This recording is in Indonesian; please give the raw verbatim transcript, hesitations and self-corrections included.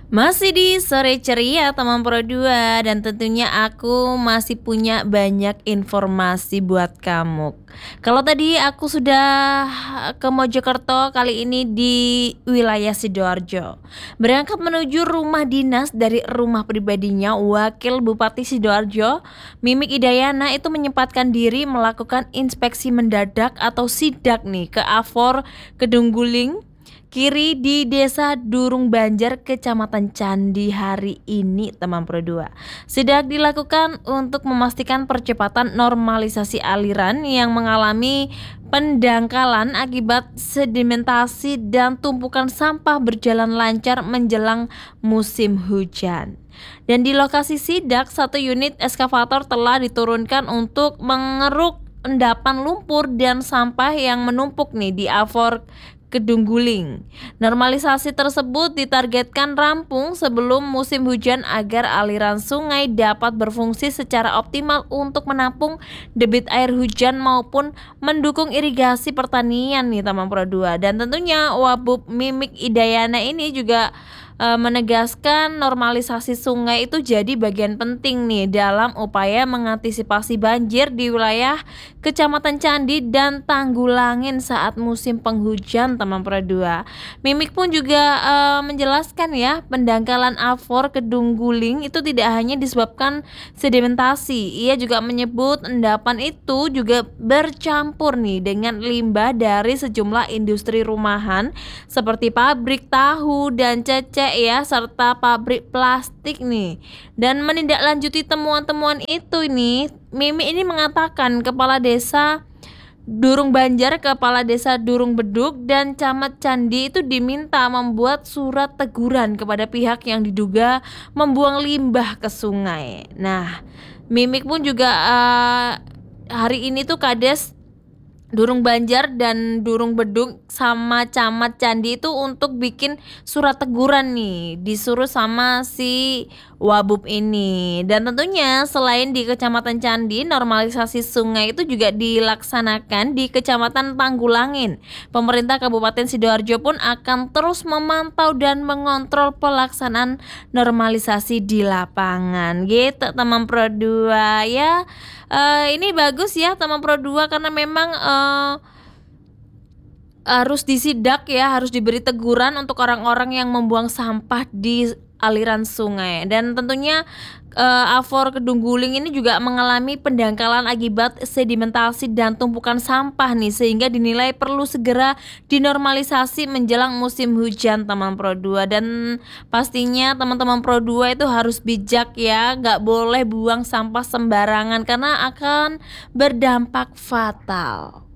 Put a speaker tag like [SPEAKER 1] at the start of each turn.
[SPEAKER 1] Masih di sore ceria teman Pro dua dan tentunya aku masih punya banyak informasi buat kamu. Kalau tadi aku sudah ke Mojokerto, kali ini di wilayah Sidoarjo. Berangkat menuju rumah dinas dari rumah pribadinya Wakil Bupati Sidoarjo, Mimik Idayana itu menyempatkan diri melakukan inspeksi mendadak atau sidak nih ke Afor Kedungguling Kiri di Desa Durung Banjar, Kecamatan Candi hari ini teman Pro dua. Sidak dilakukan untuk memastikan percepatan normalisasi aliran yang mengalami pendangkalan akibat sedimentasi dan tumpukan sampah berjalan lancar menjelang musim hujan. Dan di lokasi sidak, satu unit eskavator telah diturunkan untuk mengeruk endapan lumpur dan sampah yang menumpuk nih di Afor Kedungguling. Normalisasi tersebut ditargetkan rampung sebelum musim hujan agar aliran sungai dapat berfungsi secara optimal untuk menampung debit air hujan maupun mendukung irigasi pertanian nih teman Pro dua. Dan tentunya Wabub Mimik Idayana ini juga e, menegaskan normalisasi sungai itu jadi bagian penting nih dalam upaya mengantisipasi banjir di wilayah Kecamatan Candi dan Tanggulangin saat musim penghujan teman Pro dua. Mimik pun juga e, menjelaskan ya, pendangkalan Afor Kedungguling itu tidak hanya disebabkan sedimentasi. Ia juga menyebut endapan itu juga bercampur nih dengan limbah dari sejumlah industri rumahan seperti pabrik tahu dan cecek ya, serta pabrik plastik nih. Dan menindaklanjuti temuan-temuan itu ini, Mimi ini mengatakan Kepala Desa Durung Banjar, Kepala Desa Durung Bedug, dan Camat Candi itu diminta membuat surat teguran kepada pihak yang diduga membuang limbah ke sungai. Nah, Mimik pun juga uh, hari ini tuh Kades Durung Banjar dan Durung Bedug sama Camat Candi itu untuk bikin surat teguran nih, disuruh sama si Wabub ini. Dan tentunya selain di Kecamatan Candi, normalisasi sungai itu juga dilaksanakan di Kecamatan Tanggulangin. Pemerintah Kabupaten Sidoarjo pun akan terus memantau dan mengontrol pelaksanaan normalisasi di lapangan. Gitu teman Pro dua ya. Uh, ini bagus ya teman Pro dua karena memang uh, harus disidak ya, harus diberi teguran untuk orang-orang yang membuang sampah di aliran sungai. Dan tentunya uh, Afor Kedungguling ini juga mengalami pendangkalan akibat sedimentasi dan tumpukan sampah nih, sehingga dinilai perlu segera dinormalisasi menjelang musim hujan teman Pro dua. Dan pastinya teman-teman Pro dua itu harus bijak ya, gak boleh buang sampah sembarangan karena akan berdampak fatal.